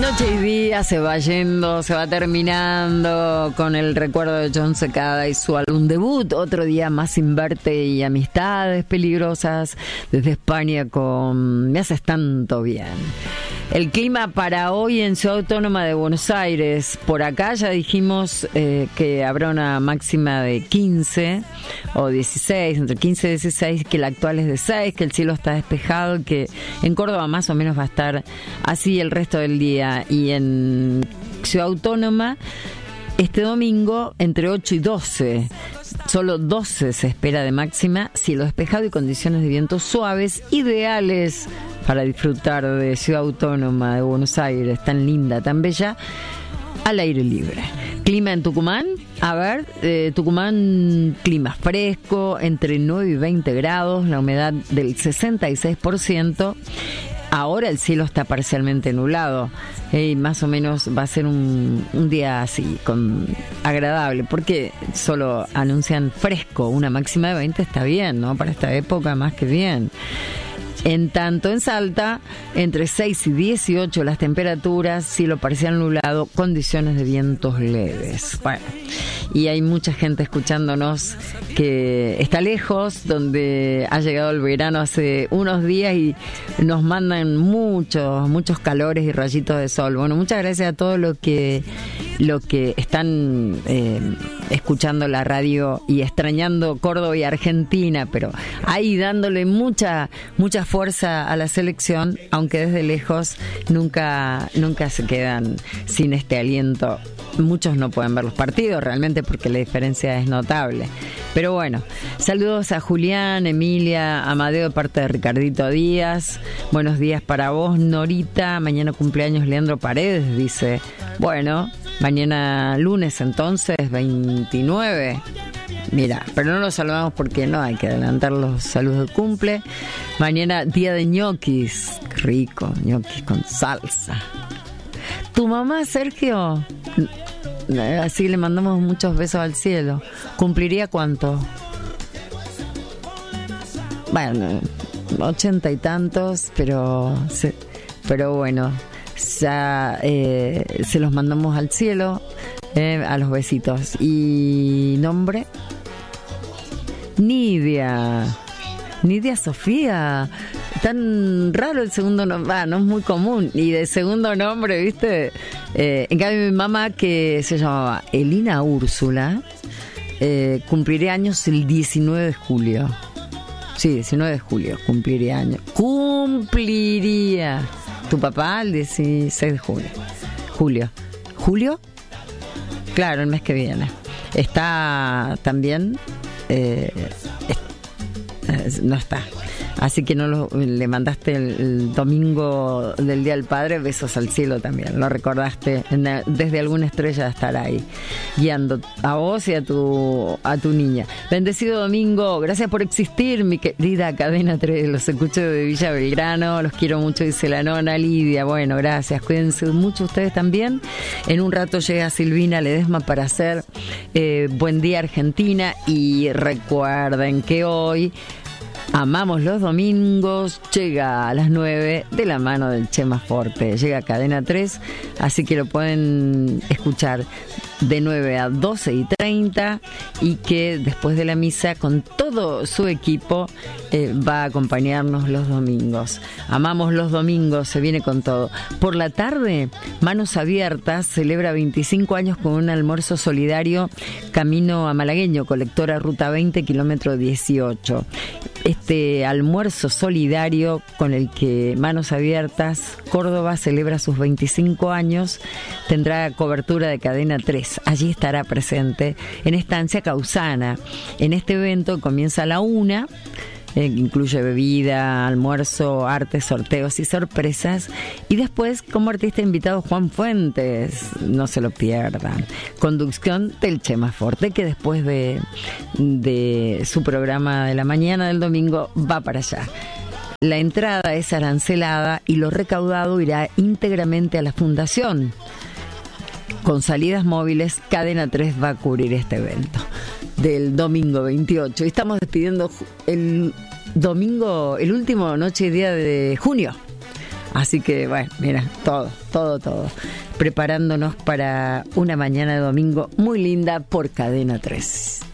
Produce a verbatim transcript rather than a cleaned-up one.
Noche y día se va yendo, se va terminando con el recuerdo de Jon Secada y su álbum debut, Otro día más sin verte y Amistades peligrosas, desde España con Me haces tanto bien. El clima para hoy en Ciudad Autónoma de Buenos Aires. Por acá ya dijimos eh, que habrá una máxima de quince o dieciséis, entre quince y dieciséis, que la actual es de seis, que el cielo está despejado, que en Córdoba más o menos va a estar así el resto del día. Y en Ciudad Autónoma, este domingo, entre ocho y doce. Solo doce se espera de máxima, cielo despejado y condiciones de viento suaves, ideales para disfrutar de Ciudad Autónoma de Buenos Aires, tan linda, tan bella, al aire libre. Clima en Tucumán, a ver, eh, Tucumán, clima fresco, entre nueve y veinte grados, la humedad del sesenta y seis por ciento. Ahora el cielo está parcialmente nublado eh, y más o menos va a ser un, un día así, con agradable, porque solo anuncian fresco, una máxima de veinte está bien, ¿no? Para esta época más que bien. En tanto, en Salta, entre seis y dieciocho las temperaturas, cielo parcial nublado, condiciones de vientos leves. Bueno, y hay mucha gente escuchándonos que está lejos, donde ha llegado el verano hace unos días y nos mandan muchos, muchos calores y rayitos de sol. Bueno, muchas gracias a todos los que, los que están eh, escuchando la radio y extrañando Córdoba y Argentina, pero ahí dándole mucha, mucha fuerza a la selección, aunque desde lejos nunca, nunca se quedan sin este aliento. Muchos no pueden ver los partidos realmente porque la diferencia es notable. Pero bueno, saludos a Julián, Emilia, Amadeo de parte de Ricardito Díaz. Buenos días para vos, Norita. Mañana cumpleaños Leandro Paredes, dice. Bueno, mañana lunes entonces, veintinueve. Mira, pero no los saludamos porque no, hay que adelantar los saludos de cumple. Mañana día de ñoquis, qué rico, ñoquis con salsa. Tu mamá, Sergio, así le mandamos muchos besos al cielo. ¿Cumpliría cuánto? Bueno, ochenta y tantos, pero pero bueno, ya eh, se los mandamos al cielo, eh, a los besitos. ¿Y nombre? Nidia. Nidia Sofía. Tan raro el segundo nombre, ah, no es muy común. Y de segundo nombre, ¿viste? Eh, en cambio, mi mamá, que se llamaba Elina Úrsula, eh, cumpliría años el diecinueve de julio. Sí, diecinueve de julio, cumpliría años. Cumpliría. Tu papá el dieciséis de julio. Julio. ¿Julio? Claro, el mes que viene. Está también... Eh, es, no está. Así que no lo, le mandaste el, el domingo del Día del Padre, besos al cielo también. Lo recordaste, en, desde alguna estrella estar ahí, guiando a vos y a tu, a tu niña. Bendecido domingo, gracias por existir, mi querida Cadena tres. Los escucho de Villa Belgrano, los quiero mucho, dice la nona Lidia. Bueno, gracias, cuídense mucho ustedes también. En un rato llega Silvina Ledesma para hacer eh, Buen Día Argentina. Y recuerden que hoy amamos los domingos, llega a las nueve de la mano del Chema Forte, llega a Cadena tres, así que lo pueden escuchar de nueve a doce y treinta, y que después de la misa con todo su equipo eh, va a acompañarnos los domingos. Amamos los domingos, se viene con todo. Por la tarde, Manos Abiertas celebra veinticinco años con un almuerzo solidario camino a Malagueño, colectora Ruta veinte, kilómetro dieciocho. Este almuerzo solidario con el que Manos Abiertas Córdoba celebra sus veinticinco años tendrá cobertura de Cadena tres. Allí estará presente en Estancia Causana. En este evento comienza a la una, eh, incluye bebida, almuerzo, arte, sorteos y sorpresas. Y después, como artista invitado, Juan Fuentes, no se lo pierdan. Conducción del Chema Forte, que después de, de su programa de la mañana del domingo va para allá. La entrada es arancelada y lo recaudado irá íntegramente a la fundación. Con salidas móviles, Cadena tres va a cubrir este evento del domingo veintiocho. Y estamos despidiendo el domingo, el último noche y día de junio. Así que, bueno, mira, todo, todo, todo. Preparándonos para una mañana de domingo muy linda por Cadena tres.